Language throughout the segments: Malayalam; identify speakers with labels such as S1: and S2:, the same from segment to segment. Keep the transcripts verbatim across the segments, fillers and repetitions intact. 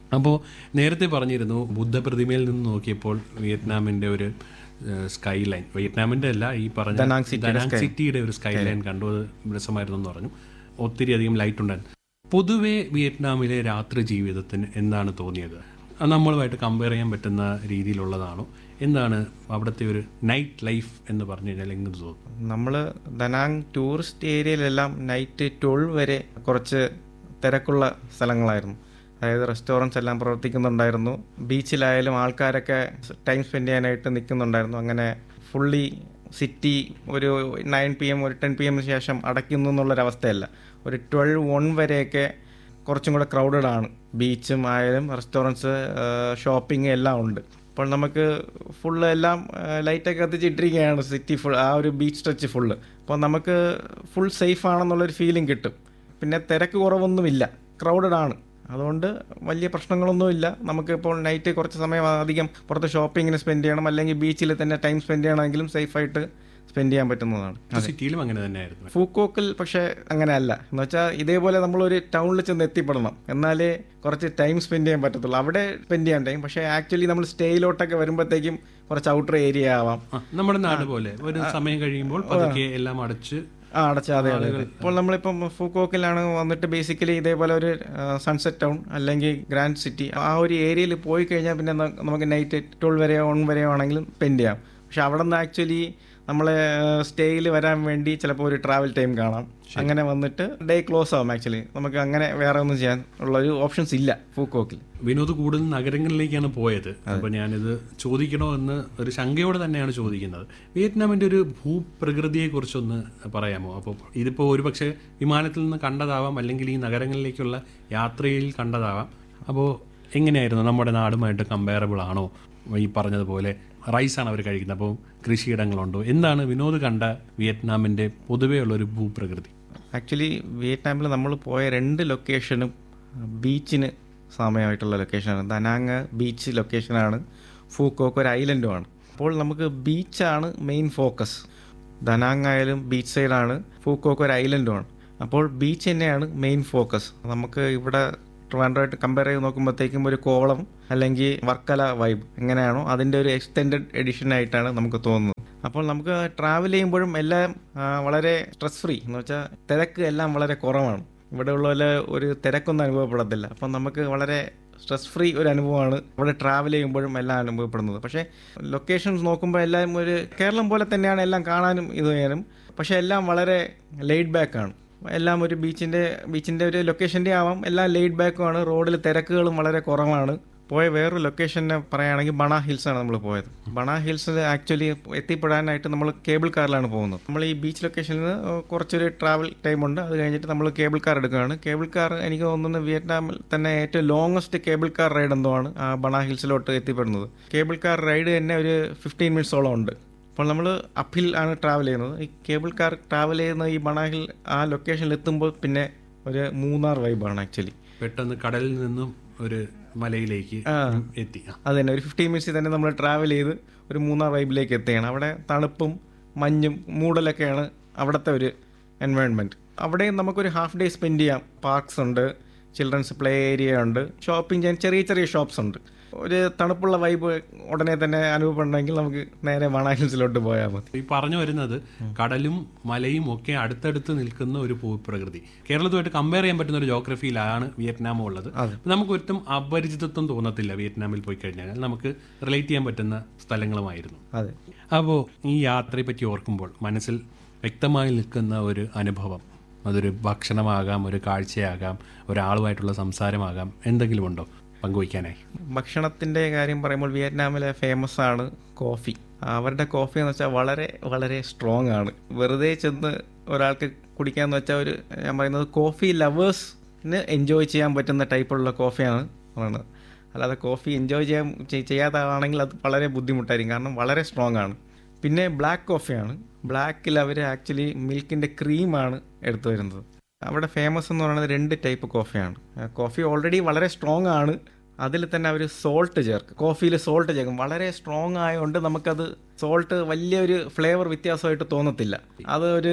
S1: അപ്പോൾ നേരത്തെ പറഞ്ഞിരുന്നു ബുദ്ധപ്രതിമയിൽ നിന്ന് നോക്കിയപ്പോൾ വിയറ്റ്നാമിൻ്റെ ഒരു സ്കൈ ലൈൻ, വിയറ്റ്നാമിൻ്റെ അല്ല ഈ പറഞ്ഞ ദനാങ് സിറ്റിയുടെ ഒരു സ്കൈ ലൈൻ കണ്ടു, അത് രസമായിരുന്നു എന്ന് പറഞ്ഞു. ഒത്തിരി അധികം ലൈറ്റ് ഉണ്ടായിരുന്നു. പൊതുവെ വിയറ്റ്നാമിലെ രാത്രി ജീവിതത്തിന് എന്താണ് തോന്നിയത്? നമ്മളുമായിട്ട് കമ്പയർ ചെയ്യാൻ പറ്റുന്ന രീതിയിലുള്ളതാണോ? എന്താണ് അവിടുത്തെ ഒരു നൈറ്റ് ലൈഫ് എന്ന് പറഞ്ഞു കഴിഞ്ഞാൽ എങ്ങനെ തോന്നുന്നു?
S2: നമ്മൾ ദനാങ് ടൂറിസ്റ്റ് ഏരിയയിലെല്ലാം നൈറ്റ് ട്വൽവ് വരെ കുറച്ച് തിരക്കുള്ള സ്ഥലങ്ങളായിരുന്നു. അതായത് റെസ്റ്റോറൻറ്റ്സ് എല്ലാം പ്രവർത്തിക്കുന്നുണ്ടായിരുന്നു, ബീച്ചിലായാലും ആൾക്കാരൊക്കെ ടൈം സ്പെൻഡ് ചെയ്യാനായിട്ട് നിൽക്കുന്നുണ്ടായിരുന്നു. അങ്ങനെ ഫുള്ളി സിറ്റി ഒരു നയൻ പി എം ഒരു ടെൻ പി എമ്മിന് ശേഷം അടയ്ക്കുന്നു എന്നുള്ളൊരവസ്ഥയല്ല. ഒരു ട്വൽവ് വൺ വരെയൊക്കെ കുറച്ചും കൂടെ ക്രൗഡഡ് ആണ്. ബീച്ചും ആയാലും റെസ്റ്റോറൻറ്റ്സ്, ഷോപ്പിംഗ് എല്ലാം ഉണ്ട്. അപ്പോൾ നമുക്ക് ഫുള്ള് എല്ലാം ലൈറ്റൊക്കെ കത്തിച്ചിട്ടിരിക്കുകയാണ് സിറ്റി ഫുൾ, ആ ഒരു ബീച്ച് സ്ട്രെച്ച് ഫുള്ള്. അപ്പോൾ നമുക്ക് ഫുൾ സേഫ് ആണെന്നുള്ളൊരു ഫീലിംഗ് കിട്ടും. പിന്നെ തിരക്ക് കുറവൊന്നുമില്ല, ക്രൗഡഡ് ആണ്, അതുകൊണ്ട് വലിയ പ്രശ്നങ്ങളൊന്നുമില്ല. നമുക്കിപ്പോൾ നൈറ്റ് കുറച്ച് സമയം അധികം പുറത്ത് ഷോപ്പിങ്ങിന് സ്പെൻഡ് ചെയ്യണം, അല്ലെങ്കിൽ ബീച്ചിൽ തന്നെ ടൈം സ്പെൻഡ് ചെയ്യണമെങ്കിലും സേഫായിട്ട് സ്പെൻഡ് ചെയ്യാൻ പറ്റുന്നതാണ്.
S1: സിറ്റിയിലും അങ്ങനെ തന്നെയായിരുന്നു.
S2: ഫൂക്കോക്കിൽ പക്ഷേ അങ്ങനെ അല്ല. എന്ന് വെച്ചാൽ ഇതേപോലെ നമ്മളൊരു ടൗണിൽ ചെന്ന് എത്തിപ്പെടണം, എന്നാലേ കുറച്ച് ടൈം സ്പെൻഡ് ചെയ്യാൻ പറ്റത്തുള്ളൂ. അവിടെ സ്പെൻഡ് ചെയ്യാൻ ടൈം, പക്ഷേ ആക്ച്വലി നമ്മൾ സ്റ്റേയിലോട്ടൊക്കെ വരുമ്പോഴത്തേക്കും കുറച്ച് ഔട്ടർ ഏരിയ ആവാം.
S1: നമ്മുടെ നാട് പോലെ ഒരു സമയം കഴിയുമ്പോൾ എല്ലാം അടച്ച്
S2: ആ അടച്ച അതെ അതെ. ഇപ്പോൾ നമ്മളിപ്പം ഫൂക്കോക്കിലാണ് വന്നിട്ട് ബേസിക്കലി ഇതേപോലെ ഒരു സൺസെറ്റ് ടൗൺ അല്ലെങ്കിൽ ഗ്രാൻഡ് സിറ്റി, ആ ഒരു ഏരിയയിൽ പോയി കഴിഞ്ഞാൽ പിന്നെ നമുക്ക് നൈറ്റ് ട്വൽവ് വരെയോ വൺ വരെയോ ആണെങ്കിലും സ്പെൻഡ് ചെയ്യാം. പക്ഷെ അവിടെ നിന്ന് ആക്ച്വലി നമ്മളെ സ്റ്റേയിൽ വരാൻ വേണ്ടി ചിലപ്പോൾ ഒരു ട്രാവൽ ടൈം കാണാം. അങ്ങനെ വന്നിട്ട് ഡേ ക്ലോസ് ആവും. ആക്ച്വലി നമുക്ക് അങ്ങനെ വേറെ ഒന്നും ചെയ്യാൻ ഉള്ള ഒരു ഓപ്ഷൻസ് ഇല്ല ഫൂക്കോക്കിൽ.
S1: വിനോദ് കൂടുതൽ നഗരങ്ങളിലേക്കാണ് പോയത്. അപ്പോൾ ഞാനിത് ചോദിക്കണോ എന്ന് ഒരു ശങ്കയോടെ തന്നെയാണ് ചോദിക്കുന്നത്. വിയറ്റ്നാമിൻ്റെ ഒരു ഭൂപ്രകൃതിയെക്കുറിച്ചൊന്ന് പറയാമോ? അപ്പോൾ ഇതിപ്പോൾ ഒരു പക്ഷേ വിമാനത്തിൽ നിന്ന് കണ്ടതാവാം, അല്ലെങ്കിൽ ഈ നഗരങ്ങളിലേക്കുള്ള യാത്രയിൽ കണ്ടതാവാം. അപ്പോൾ എങ്ങനെയായിരുന്നു? നമ്മുടെ നാടുമായിട്ട് കമ്പയറബിൾ ആണോ? ഈ പറഞ്ഞതുപോലെ റൈസാണ് അവർ കഴിക്കുന്നത്, അപ്പോൾ കൃഷിയിടങ്ങളുണ്ടോ? എന്താണ് വിനോദ് കണ്ട വിയറ്റ്നാമിൻ്റെ പൊതുവേ ഉള്ളൊരു ഭൂപ്രകൃതി?
S2: ആക്ച്വലി വിയറ്റ്നാമിൽ നമ്മൾ പോയ രണ്ട് ലൊക്കേഷനും ബീച്ചിന് സമയമായിട്ടുള്ള ലൊക്കേഷനാണ്. ദനാങ് ബീച്ച് ലൊക്കേഷനാണ്, ഫൂക്കോക്ക് ഒരു ഐലൻഡുമാണ്. അപ്പോൾ നമുക്ക് ബീച്ചാണ് മെയിൻ ഫോക്കസ്. ദനാങ് ആയാലും ബീച്ച് സൈഡാണ്, ഫൂക്കോക്ക് ഒരു ഐലൻഡുമാണ്. അപ്പോൾ ബീച്ച് തന്നെയാണ് മെയിൻ ഫോക്കസ്. നമുക്ക് ഇവിടെ ട്രിവാൻഡ്രമായിട്ട് കമ്പയർ ചെയ്ത് നോക്കുമ്പോഴത്തേക്കും ഒരു കോവളം അല്ലെങ്കിൽ വർക്കല വൈബ് എങ്ങനെയാണോ അതിൻ്റെ ഒരു എക്സ്റ്റെൻഡഡ് എഡിഷൻ ആയിട്ടാണ് നമുക്ക് തോന്നുന്നത്. അപ്പോൾ നമുക്ക് ട്രാവൽ ചെയ്യുമ്പോഴും എല്ലാം വളരെ സ്ട്രെസ് ഫ്രീ, എന്ന് വെച്ചാൽ തിരക്ക് എല്ലാം വളരെ കുറവാണ്. ഇവിടെ ഉള്ള പോലെ ഒരു തിരക്കൊന്നും അനുഭവപ്പെടത്തില്ല. അപ്പം നമുക്ക് വളരെ സ്ട്രെസ് ഫ്രീ ഒരു അനുഭവമാണ് ഇവിടെ ട്രാവൽ ചെയ്യുമ്പോഴും എല്ലാം അനുഭവപ്പെടുന്നത്. പക്ഷേ ലൊക്കേഷൻസ് നോക്കുമ്പോൾ എല്ലാം ഒരു കേരളം പോലെ തന്നെയാണ്, എല്ലാം കാണാനും ഇത് ചെയ്യാനും. പക്ഷേ എല്ലാം വളരെ ലെയ്ഡ് ബാക്കാണ്. എല്ലാം ഒരു ബീച്ചിൻ്റെ ബീച്ചിൻ്റെ ഒരു ലൊക്കേഷൻ്റെ ആവാം, എല്ലാം ലെയ്ഡ് ബാക്കുമാണ്. റോഡിൽ തിരക്കുകളും വളരെ കുറവാണ്. പോയ വേറൊരു ലൊക്കേഷനെ പറയുകയാണെങ്കിൽ ബണ ഹിൽസാണ് നമ്മൾ പോയത്. ബണ ഹിൽസിൽ ആക്ച്വലി എത്തിപ്പെടാനായിട്ട് നമ്മൾ കേബിൾ കാറിലാണ് പോകുന്നത്. നമ്മൾ ഈ ബീച്ച് ലൊക്കേഷനിൽ നിന്ന് കുറച്ചൊരു ട്രാവൽ ടൈം ഉണ്ട്, അത് കഴിഞ്ഞിട്ട് നമ്മൾ കേബിൾ കാർ എടുക്കുകയാണ്. കേബിൾ കാർ എനിക്ക് തോന്നുന്നത് വിയറ്റ്നാമിൽ തന്നെ ഏറ്റവും ലോങ്ങസ്റ്റ് കേബിൾ കാർ റൈഡ് എന്തോ ആണ് ആ ബണ ഹിൽസിലോട്ട് എത്തിപ്പെടുന്നത്. കേബിൾ കാർ റൈഡ് തന്നെ ഒരു ഫിഫ്റ്റീൻ മിനിറ്റ്സോളം ഉണ്ട്. അപ്പോൾ നമ്മൾ അപ്പിൽ ആണ് ട്രാവൽ ചെയ്യുന്നത്. ഈ കേബിൾ കാർ ട്രാവൽ ചെയ്യുന്ന ഈ ബണ ഹിൽ ആ ലൊക്കേഷനിൽ എത്തുമ്പോൾ പിന്നെ ഒരു മൂന്നാർ വൈബാണ് ആക്ച്വലി.
S1: പെട്ടെന്ന് കടലിൽ നിന്നും ഒരു മലയിലേക്ക് എത്തി.
S2: അത് തന്നെ ഒരു ഫിഫ്റ്റീൻ മിനിറ്റ്സിൽ തന്നെ നമ്മൾ ട്രാവൽ ചെയ്ത് ഒരു മൂന്നാർ വൈബിലേക്ക് എത്തുകയാണ്. അവിടെ തണുപ്പും മഞ്ഞും മൂടലൊക്കെയാണ് അവിടുത്തെ ഒരു എൻവയോൺമെൻറ്റ്. അവിടെയും നമുക്കൊരു ഹാഫ് ഡേ സ്പെൻഡ് ചെയ്യാം. പാർക്സ് ഉണ്ട്, ചിൽഡ്രൻസ് പ്ലേ ഏരിയ ഉണ്ട്, ഷോപ്പിംഗ് ചെയ്യാൻ ചെറിയ ചെറിയ ഷോപ്സ് ഉണ്ട്. ഒരു തണുപ്പുള്ള വൈബ് ഉടനെ തന്നെ അനുഭവപ്പെടണമെങ്കിൽ നമുക്ക് നേരെ ബണ ഹിൽസിലോട്ട് പോയാൽ മതി.
S1: ഈ പറഞ്ഞു വരുന്നത് കടലും മലയും ഒക്കെ അടുത്തടുത്ത് നിൽക്കുന്ന ഒരു ഭൂപ്രകൃതി, കേരളത്തുമായിട്ട് കമ്പയർ ചെയ്യാൻ പറ്റുന്ന ഒരു ജോഗ്രഫിയിലാണ് വിയറ്റ്നാം ഉള്ളത്. നമുക്ക് ഒട്ടും അപരിചിതത്വം തോന്നത്തില്ല. വിയറ്റ്നാമിൽ പോയി കഴിഞ്ഞാൽ നമുക്ക് റിലേറ്റ് ചെയ്യാൻ പറ്റുന്ന സ്ഥലങ്ങളുമായിരുന്നു.
S2: അതെ.
S1: അപ്പോൾ ഈ യാത്രയെ പറ്റി ഓർക്കുമ്പോൾ മനസ്സിൽ വ്യക്തമായി നിൽക്കുന്ന ഒരു അനുഭവം, അതൊരു ഭക്ഷണമാകാം, ഒരു കാഴ്ചയാകാം, ഒരാളുമായിട്ടുള്ള സംസാരമാകാം, എന്തെങ്കിലും ഉണ്ടോ പങ്കുവയ്ക്കാനായി?
S2: ഭക്ഷണത്തിൻ്റെ കാര്യം പറയുമ്പോൾ വിയറ്റ്നാമിലെ ഫേമസ് ആണ് കോഫി. അവരുടെ കോഫി എന്ന് വെച്ചാൽ വളരെ വളരെ സ്ട്രോങ് ആണ്. വെറുതെ ചെന്ന് ഒരാൾക്ക് കുടിക്കാന്ന് വെച്ചാൽ ഒരു ഞാൻ പറയുന്നത് കോഫി ലവേഴ്സിന് എൻജോയ് ചെയ്യാൻ പറ്റുന്ന ടൈപ്പുള്ള കോഫിയാണ് പറയുന്നത്. അല്ലാതെ കോഫി എൻജോയ് ചെയ്യാൻ ചെയ്യാത്തതാണെങ്കിൽ അത് വളരെ ബുദ്ധിമുട്ടായിരിക്കും, കാരണം വളരെ സ്ട്രോങ് ആണ്. പിന്നെ ബ്ലാക്ക് കോഫിയാണ്. ബ്ലാക്കിൽ അവർ ആക്ച്വലി മിൽക്കിൻ്റെ ക്രീമാണ് എടുത്തു വരുന്നത്. അവിടെ ഫേമസ് എന്ന് പറയുന്നത് രണ്ട് ടൈപ്പ് കോഫിയാണ്. കോഫി ഓൾറെഡി വളരെ സ്ട്രോങ് ആണ്, അതിൽ തന്നെ അവർ സോൾട്ട് ചേർക്കും, കോഫിയിൽ സോൾട്ട് ചേർക്കും. വളരെ സ്ട്രോങ് ആയതുകൊണ്ട് നമുക്കത് സോൾട്ട് വലിയൊരു ഫ്ലേവർ വ്യത്യാസമായിട്ട് തോന്നത്തില്ല. അത് ഒരു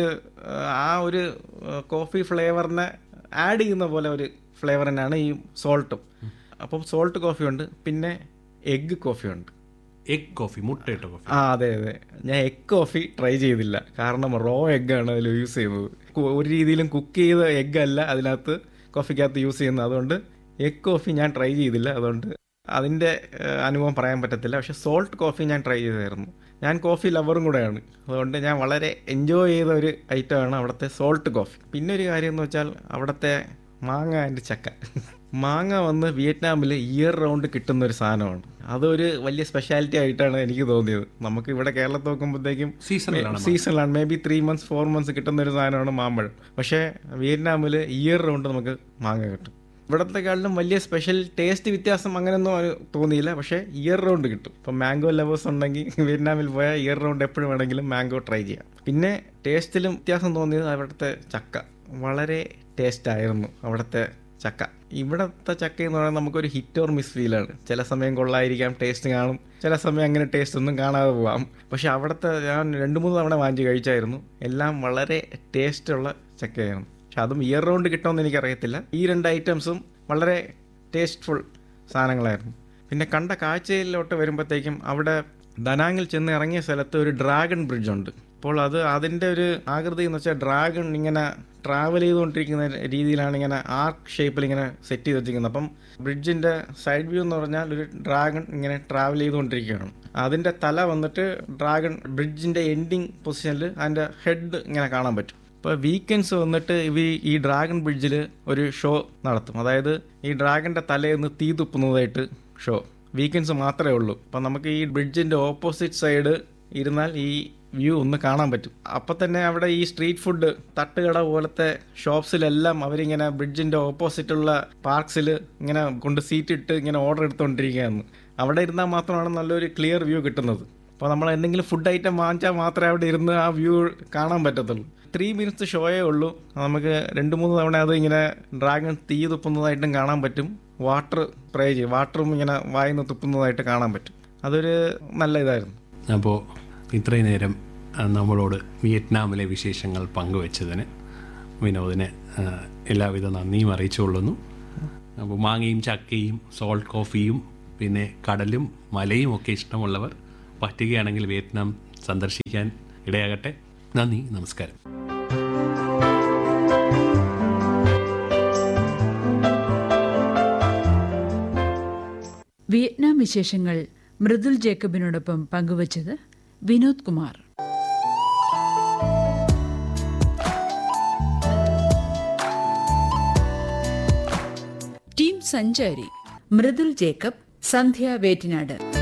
S2: ആ ഒരു കോഫി ഫ്ലേവറിനെ ആഡ് ചെയ്യുന്ന പോലെ ഒരു ഫ്ലേവർ തന്നെയാണ് ഈ സോൾട്ടും. അപ്പം സോൾട്ട് കോഫി ഉണ്ട്, പിന്നെ എഗ്ഗ് കോഫി ഉണ്ട്.
S1: Egg coffee, മുട്ടയിട്ട coffee.
S2: ആ അതെ അതെ, ഞാൻ എഗ് കോഫി ട്രൈ ചെയ്തില്ല, കാരണം റോ എഗ്ഗാണ് അതിൽ യൂസ് ചെയ്യുന്നത്. കു- ഒരു രീതിയിലും കുക്ക് ചെയ്ത എഗ്ഗ് അല്ല അതിനകത്ത് കോഫിക്കകത്ത് യൂസ് ചെയ്യുന്നത്. അതുകൊണ്ട് എഗ് കോഫി ഞാൻ ട്രൈ ചെയ്തില്ല, അതുകൊണ്ട് അതിൻ്റെ ഏഹ്, അനുഭവം പറയാൻ പറ്റത്തില്ല. പക്ഷേ സോൾട്ട് കോഫി ഞാൻ ട്രൈ ചെയ്തായിരുന്നു. ഞാൻ കോഫി ലവറും കൂടെയാണ്, അതുകൊണ്ട് ഞാൻ വളരെ എൻജോയ് ചെയ്ത ഒരു ഐറ്റമാണ് അവിടുത്തെ സോൾട്ട് കോഫി. പിന്നെ ഒരു കാര്യം എന്ന് വെച്ചാൽ അവിടുത്തെ മാങ്ങ ആൻഡ് ചക്ക. മാങ്ങ വന്ന് വിയറ്റ്നാമിൽ ഇയർ റൗണ്ട് കിട്ടുന്ന ഒരു സാധനമാണ്. അതൊരു വലിയ സ്പെഷ്യാലിറ്റി ആയിട്ടാണ് എനിക്ക് തോന്നിയത്. നമുക്ക് ഇവിടെ കേരളത്തിൽ നോക്കുമ്പോഴത്തേക്കും
S1: സീസണിലാണ്
S2: സീസണിലാണ് may be three months four months കിട്ടുന്ന ഒരു സാധനമാണ് മാമ്പഴം. പക്ഷേ വിയറ്റ്നാമിൽ ഇയർ റൗണ്ട് നമുക്ക് മാങ്ങ കിട്ടും. ഇവിടത്തെക്കാളിലും വലിയ സ്പെഷ്യൽ ടേസ്റ്റ് വ്യത്യാസം അങ്ങനെയൊന്നും ഒരു തോന്നിയില്ല, പക്ഷേ ഇയർ റൗണ്ട് കിട്ടും. ഇപ്പം മാംഗോ ലവേഴ്സ് ഉണ്ടെങ്കിൽ വിയറ്റ്നാമിൽ പോയാൽ ഇയർ റൗണ്ട് എപ്പോഴും വേണമെങ്കിലും മാംഗോ ട്രൈ ചെയ്യാം. പിന്നെ ടേസ്റ്റിലും വ്യത്യാസം തോന്നിയത് അവിടുത്തെ ചക്ക വളരെ ടേസ്റ്റ് ആയിരുന്നു. അവിടുത്തെ ചക്ക, ഇവിടുത്തെ ചക്ക എന്ന് പറയുന്നത് നമുക്കൊരു ഹിറ്റ് ഓർ മിസ് ഫീലാണ്. ചില സമയം കൊള്ളായിരിക്കാം, ടേസ്റ്റ് കാണും, ചില സമയം അങ്ങനെ ടേസ്റ്റ് ഒന്നും കാണാതെ പോവാം. പക്ഷെ അവിടുത്തെ ഞാൻ രണ്ട് മൂന്ന് തവണ വാങ്ങിച്ച് കഴിച്ചായിരുന്നു, എല്ലാം വളരെ ടേസ്റ്റുള്ള ചക്കയായിരുന്നു. പക്ഷെ അതും ഇയർ റൗണ്ട് കിട്ടുമെന്ന് എനിക്കറിയത്തില്ല. ഈ രണ്ട് ഐറ്റംസും വളരെ ടേസ്റ്റ്ഫുൾ സാധനങ്ങളായിരുന്നു. പിന്നെ കണ്ട കാഴ്ചയിലോട്ട് വരുമ്പോഴത്തേക്കും അവിടെ ദനാങ്ങിൽ ചെന്ന് ഇറങ്ങിയ സ്ഥലത്ത് ഒരു ഡ്രാഗൺ ബ്രിഡ്ജ് ഉണ്ട്. അപ്പോൾ അത് അതിൻ്റെ ഒരു ആകൃതി എന്ന് വെച്ചാൽ ഡ്രാഗൺ ഇങ്ങനെ ട്രാവൽ ചെയ്തുകൊണ്ടിരിക്കുന്ന രീതിയിലാണ് ഇങ്ങനെ ആർക്ക് ഷേപ്പിൽ ഇങ്ങനെ സെറ്റ് ചെയ്ത് വെച്ചിരിക്കുന്നത്. അപ്പം ബ്രിഡ്ജിൻ്റെ സൈഡ് വ്യൂ എന്ന് പറഞ്ഞാൽ ഒരു ഡ്രാഗൺ ഇങ്ങനെ ട്രാവൽ ചെയ്തുകൊണ്ടിരിക്കുകയാണ്. അതിൻ്റെ തല വന്നിട്ട് ഡ്രാഗൺ ബ്രിഡ്ജിൻ്റെ എൻഡിങ് പൊസിഷനിൽ അതിൻ്റെ ഹെഡ് ഇങ്ങനെ കാണാൻ പറ്റും. ഇപ്പോൾ വീക്കെൻഡ്സ് വന്നിട്ട് ഇവ ഈ ഡ്രാഗൺ ബ്രിഡ്ജിൽ ഒരു ഷോ നടത്തും. അതായത് ഈ ഡ്രാഗൻ്റെ തലേന്ന് തീ തുപ്പുന്നതായിട്ട് ഷോ വീക്കെൻഡ്സ് മാത്രമേ ഉള്ളൂ. അപ്പം നമുക്ക് ഈ ബ്രിഡ്ജിൻ്റെ ഓപ്പോസിറ്റ് സൈഡ് ഇരുന്നാൽ ഈ വ്യൂ ഒന്ന് കാണാൻ പറ്റും. അപ്പം തന്നെ അവിടെ ഈ സ്ട്രീറ്റ് ഫുഡ് തട്ടുകട പോലത്തെ ഷോപ്സിലെല്ലാം അവരിങ്ങനെ ബ്രിഡ്ജിൻ്റെ ഓപ്പോസിറ്റുള്ള പാർക്സിൽ ഇങ്ങനെ കൊണ്ട് സീറ്റ് ഇട്ട് ഇങ്ങനെ ഓർഡർ എടുത്തുകൊണ്ടിരിക്കുകയാണ്. അവിടെ ഇരുന്നാൽ മാത്രമാണ് നല്ലൊരു ക്ലിയർ വ്യൂ കിട്ടുന്നത്. അപ്പോൾ നമ്മൾ എന്തെങ്കിലും ഫുഡ് ഐറ്റം വാങ്ങിച്ചാൽ മാത്രമേ അവിടെ ഇരുന്ന് ആ വ്യൂ കാണാൻ പറ്റത്തുള്ളൂ. ത്രീ മിനിറ്റ്സ് ഷോയേ ഉള്ളൂ. നമുക്ക് രണ്ട് മൂന്ന് തവണ അത് ഇങ്ങനെ ഡ്രാഗൺ തീ തുപ്പുന്നതായിട്ടും കാണാൻ പറ്റും, വാട്ടർ സ്പ്രേ ചെയ്യും, വാട്ടറും ഇങ്ങനെ വായിന്ന് തുപ്പുന്നതായിട്ട് കാണാൻ പറ്റും. അതൊരു നല്ല ഇതായിരുന്നു.
S1: അപ്പോൾ ഇത്രയും നേരം ആ, നമ്മളോട് വിയറ്റ്നാമിലെ വിശേഷങ്ങൾ പങ്കുവച്ചതിന് വിനോദിന് ആ, എല്ലാവിധ നന്ദിയും അറിയിച്ചുകൊള്ളുന്നു. അപ്പോൾ മാങ്ങയും ചക്കയും സോൾട്ട് കോഫിയും പിന്നെ കടലും മലയും ഒക്കെ ഇഷ്ടമുള്ളവർ പറ്റുകയാണെങ്കിൽ വിയറ്റ്നാം സന്ദർശിക്കാൻ ഇടയാകട്ടെ. നന്ദി, നമസ്കാരം.
S3: വിയറ്റ്നാം വിശേഷങ്ങൾ മൃദുൽ ജേക്കബിനോടൊപ്പം പങ്കുവച്ചത് വിനോദ് കുമാർ. ടീം സഞ്ചാരി മൃദുൽ ജേക്കബ്, സന്ധ്യ വേറ്റിനാട്.